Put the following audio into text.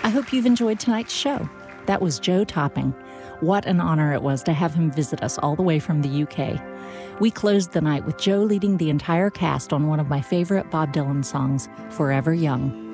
I hope you've enjoyed tonight's show. That was Joe Topping. What an honor it was to have him visit us all the way from the UK. We closed the night with Joe leading the entire cast on one of my favorite Bob Dylan songs, Forever Young.